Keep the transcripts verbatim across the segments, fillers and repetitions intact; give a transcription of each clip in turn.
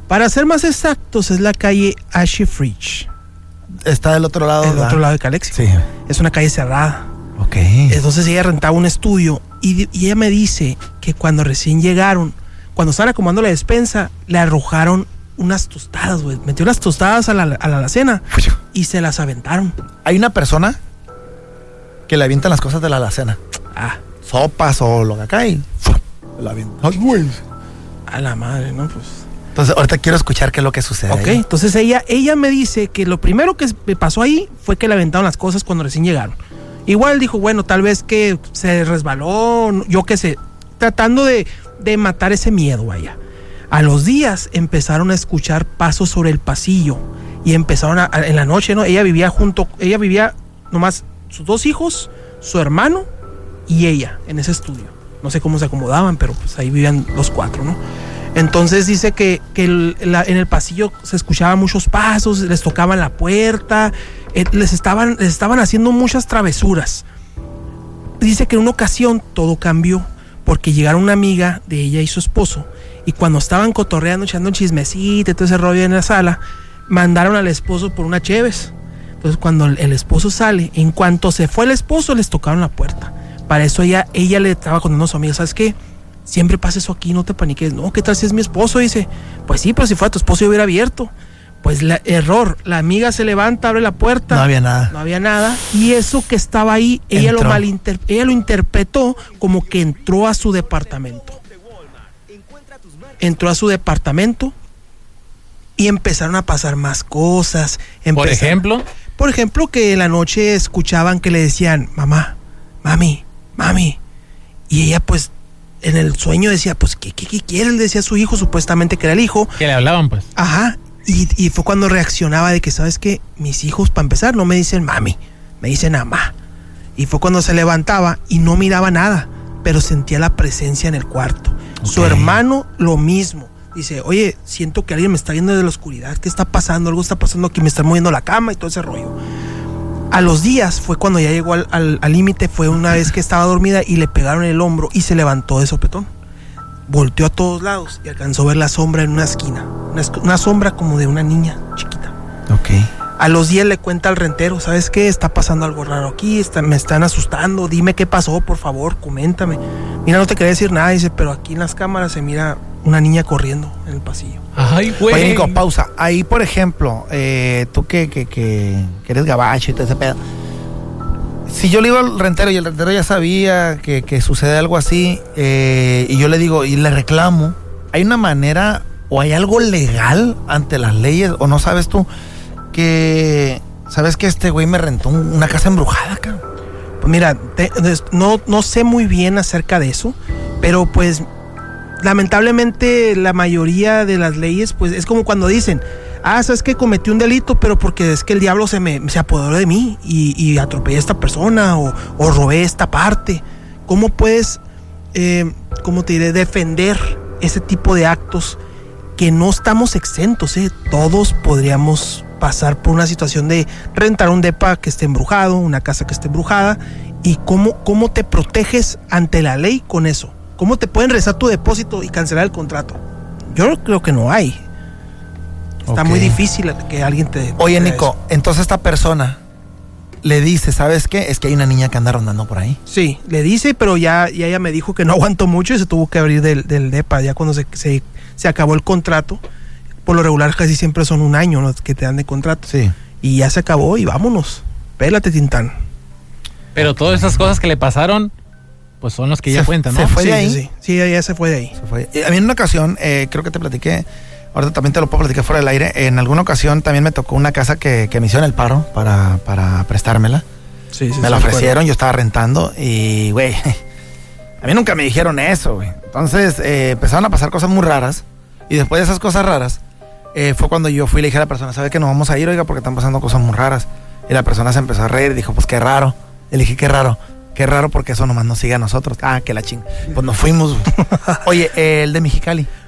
Para ser más exactos, es la calle Ashifridge. Está del otro lado. Del otro lado de Calexico. Sí. Es una calle cerrada. Ok. Entonces ella rentaba un estudio y, y ella me dice que cuando recién llegaron, cuando estaban acomodando la despensa, le arrojaron unas tostadas, güey. Metió las tostadas a la, a la alacena y se las aventaron. Hay una persona que le avientan las cosas de la alacena. Ah. Sopas o lo que acá y la avientan. Ay, güey. A la madre, ¿no? Pues... Entonces, ahorita quiero escuchar qué es lo que sucede. Ok, ahí. entonces ella, ella me dice que lo primero que pasó ahí fue que le aventaron las cosas cuando recién llegaron. Igual dijo, bueno, tal vez que se resbaló, yo qué sé, tratando de, de matar ese miedo allá. A los días empezaron a escuchar pasos sobre el pasillo y empezaron a, a, en la noche, ¿no? Ella vivía junto, ella vivía nomás sus dos hijos, su hermano y ella en ese estudio. No sé cómo se acomodaban, pero pues ahí vivían los cuatro, ¿no? Entonces dice que, que el, la, en el pasillo se escuchaban muchos pasos, les tocaban la puerta, eh, les, estaban, les estaban haciendo muchas travesuras. Dice que en una ocasión todo cambió porque llegaron una amiga de ella y su esposo y cuando estaban cotorreando, echando un chismecito y todo ese rollo en la sala, mandaron al esposo por una cheves. Entonces cuando el, el esposo sale, en cuanto se fue el esposo, les tocaron la puerta. Para eso ella, ella le estaba contando a su amiga, ¿sabes qué? Siempre pasa eso aquí, no te paniques. No, ¿qué tal si es mi esposo? Dice, pues sí, pero si fuera tu esposo yo hubiera abierto. Pues la, error, la amiga se levanta, abre la puerta. No había nada. No había nada. Y eso que estaba ahí, ella lo, malinter- ella lo interpretó como que entró a su departamento. Entró a su departamento y empezaron a pasar más cosas. Empezaron, ¿Por ejemplo? Por ejemplo, que en la noche escuchaban que le decían, mamá, mami, mami. Y ella pues en el sueño decía, pues, ¿qué, qué, qué quiere? Le decía a su hijo, supuestamente que era el hijo. Que le hablaban, pues. Ajá. Y, y fue cuando reaccionaba de que, ¿sabes qué? Mis hijos, para empezar, no me dicen mami, me dicen mamá. Y fue cuando se levantaba y no miraba nada, pero sentía la presencia en el cuarto. Okay. Su hermano, lo mismo. Dice, oye, siento que alguien me está viendo desde la oscuridad. ¿Qué está pasando? Algo está pasando aquí, me está moviendo la cama y todo ese rollo. A los días fue cuando ya llegó al límite, al, fue una vez que estaba dormida y le pegaron el hombro y se levantó de sopetón. Volteó a todos lados y alcanzó a ver la sombra en una esquina. Una, una sombra como de una niña chiquita. Ok. A los días le cuenta al rentero, ¿sabes qué? Está pasando algo raro aquí, está, me están asustando, dime qué pasó, por favor, coméntame. Mira, no te quería decir nada, dice, pero aquí en las cámaras se mira una niña corriendo en el pasillo. Ay, güey. Oye, Nico, pausa. Ahí, por ejemplo, eh, tú que, que, que, que eres gabacho y todo ese pedo. Si yo le digo al rentero y el rentero ya sabía que, que sucede algo así, eh, y yo le digo, y le reclamo, ¿hay una manera o hay algo legal ante las leyes? ¿O no sabes tú que, sabes que este güey me rentó una casa embrujada, cabrón? Pues mira, te, no, no sé muy bien acerca de eso, pero pues lamentablemente la mayoría de las leyes, pues es como cuando dicen, ah, sabes que cometí un delito, pero porque es que el diablo se me se apoderó de mí y, y atropellé a esta persona o, o robé esta parte. ¿Cómo puedes, eh, cómo te diré, defender ese tipo de actos que no estamos exentos? Eh? Todos podríamos pasar por una situación de rentar un depa que esté embrujado, una casa que esté embrujada, y cómo, cómo te proteges ante la ley con eso. ¿Cómo te pueden rezar tu depósito y cancelar el contrato? Yo creo que no hay. Está okay. Muy difícil que alguien te... Oye, Nico, eso. Entonces esta persona le dice, ¿sabes qué? Es que hay una niña que anda rondando por ahí. Sí, le dice, pero ya, ya ella me dijo que no aguantó mucho y se tuvo que abrir del, del depa ya cuando se, se, se acabó el contrato. Por lo regular casi siempre son un año, ¿no?, que te dan de contrato. Sí. Y ya se acabó y vámonos. Pélate, Tintán. Pero okay. Todas esas cosas que le pasaron, pues son los que ya cuentan, ¿no? Se fue sí, de ahí. Sí, sí, ya, ya se fue de ahí. Se fue. A mí en una ocasión, eh, creo que te platiqué, ahorita también te lo puedo platicar fuera del aire, en alguna ocasión también me tocó una casa que, que me hicieron el paro para, para prestármela. Sí, sí, me sí, la ofrecieron, bueno. Yo estaba rentando y, güey, a mí nunca me dijeron eso, güey. Entonces eh, empezaron a pasar cosas muy raras y después de esas cosas raras eh, fue cuando yo fui y le dije a la persona, ¿sabe que nos vamos a ir, oiga, porque están pasando cosas muy raras? Y la persona se empezó a reír y dijo, pues qué raro. Y le dije, qué raro. Qué raro porque eso nomás nos sigue a nosotros. Ah, que la ching. Pues nos fuimos. Oye, eh, el de Mexicali.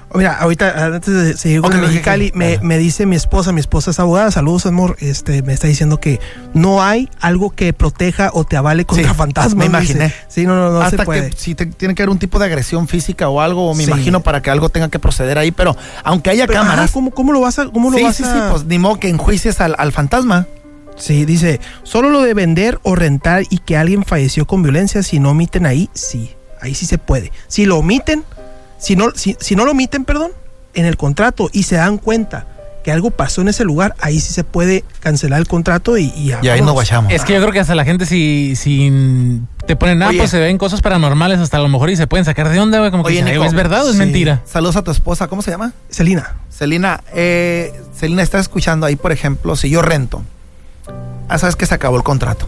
Mira, ahorita antes de seguir con Ok, el ok, Mexicali, ok. me, Ajá. me dice mi esposa, mi esposa es abogada, saludos amor, este, me está diciendo que no hay algo que proteja o te avale contra Sí, fantasmas. me dice. imaginé. Sí, no, no, no Hasta se puede. que si te, tiene que haber un tipo de agresión física o algo, me Sí. imagino, para que algo tenga que proceder ahí, pero aunque haya Pero, cámaras. ajá, ¿cómo, ¿Cómo lo vas a, cómo sí, lo vas sí, a...? sí, pues ni modo que enjuicies al, al fantasma. Sí, dice, solo lo de vender o rentar y que alguien falleció con violencia, si no omiten ahí, sí, ahí sí se puede. Si lo omiten, si no, si, si no lo omiten, perdón, en el contrato y se dan cuenta que algo pasó en ese lugar, ahí sí se puede cancelar el contrato y, y, Y ahí nos vámonos. guachamos. Es que yo creo que hasta la gente si, si te ponen nada, Oye. pues se ven cosas paranormales hasta a lo mejor y se pueden sacar de onda, güey, como que Oye, dicen, Nico, "Ay, ¿es verdad o es sí. mentira?" Saludos a tu esposa, ¿cómo se llama? Celina, Celina. Eh, Celina, estás escuchando ahí, por ejemplo, si yo rento, ah, sabes que se acabó el contrato.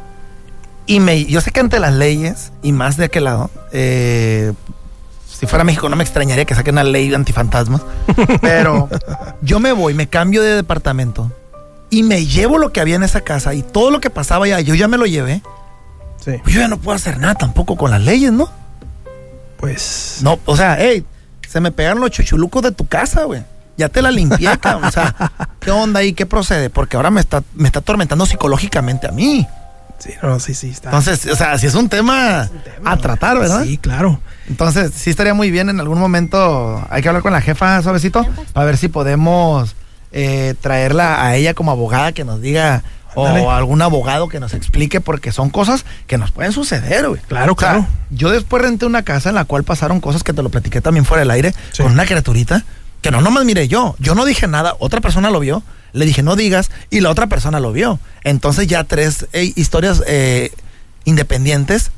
Y me, yo sé que ante las leyes, y más de aquel lado, eh, si fuera México no me extrañaría que saquen una ley antifantasmas, pero yo me voy, me cambio de departamento y me llevo lo que había en esa casa y todo lo que pasaba ya, yo ya me lo llevé. sí, Pues yo ya no puedo hacer nada tampoco con las leyes, ¿no? pues... No, o sea, hey, se me pegaron los chuchulucos de tu casa, güey. Ya te la limpié, cabrón. O sea, ¿qué onda ahí? ¿Qué procede? Porque ahora me está, me está atormentando psicológicamente a mí. Sí, no, sí, sí, está. Entonces, o sea, si es un tema, tema, a tratar, ¿verdad? Sí, claro. Entonces, sí estaría muy bien en algún momento. Hay que hablar con la jefa, suavecito, para ver si podemos eh, traerla a ella como abogada que nos diga, Ándale. o algún abogado que nos explique, porque son cosas que nos pueden suceder, güey. Claro, O sea, claro. yo después renté una casa en la cual pasaron cosas que te lo platiqué también fuera del aire, Sí. con una criaturita que no nomás miré yo. Yo no dije nada, otra persona lo vio, le dije no digas, y la otra persona lo vio. Entonces ya tres eh, historias eh, independientes.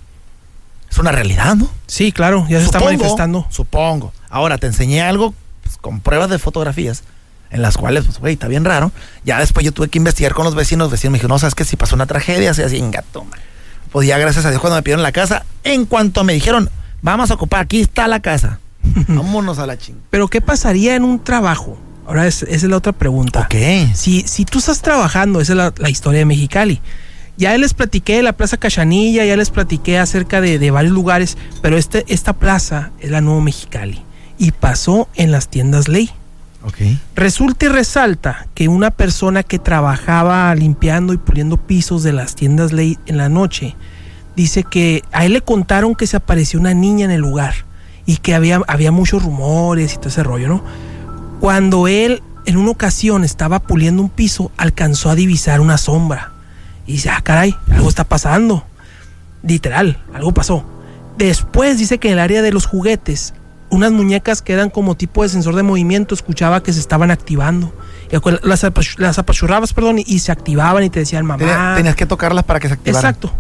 Es una realidad, ¿no? Sí, claro, ya se está manifestando. Supongo. Ahora, te enseñé algo pues, con pruebas de fotografías, en las cuales, pues, güey, está bien raro. Ya después yo tuve que investigar con los vecinos. Los vecinos me dijeron, no, sabes que si pasó una tragedia, así, así, en gato, man. Pues ya, gracias a Dios, cuando me pidieron la casa, en cuanto me dijeron, vamos a ocupar, aquí está la casa. Vámonos a la chingada. Pero ¿qué pasaría en un trabajo? Ahora es, esa es la otra pregunta. Ok. Si, si tú estás trabajando, esa es la, la historia de Mexicali. Ya les platiqué de la Plaza Cachanilla, ya les platiqué acerca de, de varios lugares, pero este, esta plaza es la Nuevo Mexicali y pasó en las tiendas Ley. Ok. Resulta y resalta que una persona que trabajaba limpiando y puliendo pisos de las tiendas Ley en la noche, dice que a él le contaron que se apareció una niña en el lugar y que había, había muchos rumores y todo ese rollo, ¿no? Cuando él en una ocasión estaba puliendo un piso, alcanzó a divisar una sombra. Y dice, ah, caray, algo está pasando. Literal, algo pasó. Después dice que en el área de los juguetes, unas muñecas que eran como tipo de sensor de movimiento, escuchaba que se estaban activando. Y las, apach- las apachurrabas, perdón, y, y se activaban y te decían, mamá. Tenía- Tenías que tocarlas para que se activaran. Exacto.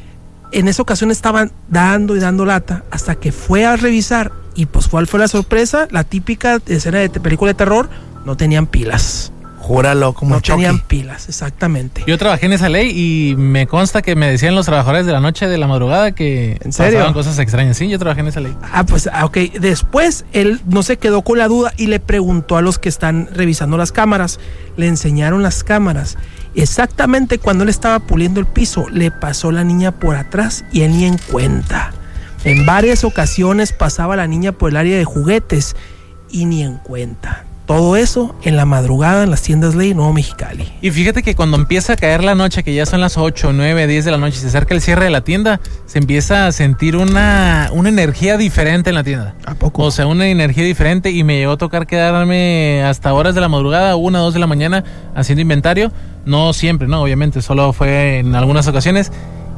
En esa ocasión estaban dando y dando lata hasta que fue a revisar y pues fue, fue la sorpresa, la típica escena de te- película de terror, no tenían pilas. Júralo, como No Chucky. tenían pilas, exactamente. Yo trabajé en esa ley y me consta que me decían los trabajadores de la noche, de la madrugada, que ¿En serio? pasaban cosas extrañas. Sí, yo trabajé en esa ley. Ah, pues, ah, ok. Después él no se quedó con la duda y le preguntó a los que están revisando las cámaras. Le enseñaron las cámaras. Exactamente cuando él estaba puliendo el piso, le pasó la niña por atrás y él ni en cuenta. En varias ocasiones pasaba la niña por el área de juguetes y ni en cuenta. Todo eso en la madrugada en las tiendas Ley Nuevo Mexicali. Y fíjate que cuando empieza a caer la noche, que ya son las ocho, nueve, diez de la noche, y se acerca el cierre de la tienda, se empieza a sentir una, una energía diferente en la tienda. ¿A poco? O sea, una energía diferente, y me llegó a tocar quedarme hasta horas de la madrugada, una, dos de la mañana, haciendo inventario. No siempre, no, obviamente, solo fue en algunas ocasiones.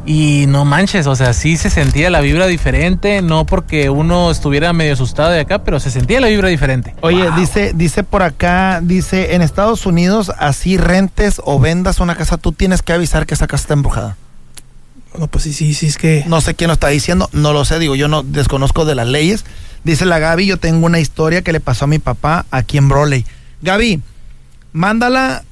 Y no manches, o sea, sí se sentía la vibra diferente, no porque uno estuviera medio asustado de acá, pero se sentía la vibra diferente. Oye, Wow. dice, dice por acá, dice, en Estados Unidos, así rentes o vendas una casa, tú tienes que avisar que esa casa está embrujada. No, pues sí, sí, sí, es que... No sé quién lo está diciendo, no lo sé, digo, yo no desconozco de las leyes. Dice la Gaby, yo tengo una historia que le pasó a mi papá aquí en Broley. Gaby, mándala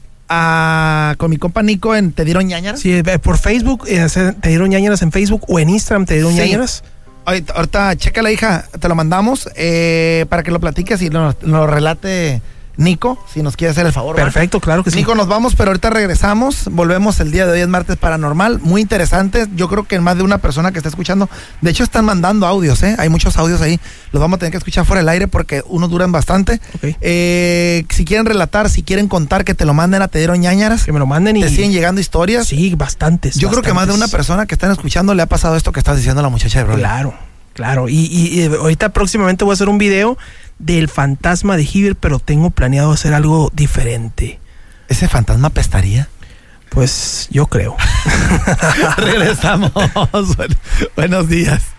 a, con mi compa Nico en Te Dieron Ñañaras. Sí, eh, por Facebook, eh, se- te dieron ñañaras en Facebook o en Instagram te dieron Sí. ñañaras. Ahorita, ahorita checa la hija, te lo mandamos eh, para que lo platiques y lo, lo relate Nico, si nos quiere hacer el favor. Perfecto, ¿va? Claro que sí. Nico, nos vamos, pero ahorita regresamos. Volvemos el día de hoy, es martes paranormal. Muy interesante. Yo creo que más de una persona que está escuchando. De hecho, están mandando audios, ¿eh? Hay muchos audios ahí. Los vamos a tener que escuchar fuera del aire porque unos duran bastante. Okay. Eh, si quieren relatar, si quieren contar, que te lo manden a Te Dieron Ñañaras. Que me lo manden y... Te siguen llegando historias. Sí, bastantes. Yo bastantes. creo que más de una persona que están escuchando le ha pasado esto que estás diciendo a la muchacha de Brolin. Claro, claro. Y, y, y ahorita próximamente voy a hacer un video del fantasma de Heber, pero tengo planeado hacer algo diferente. ¿Ese fantasma pestaría? Pues yo creo. Regresamos. Bueno, buenos días.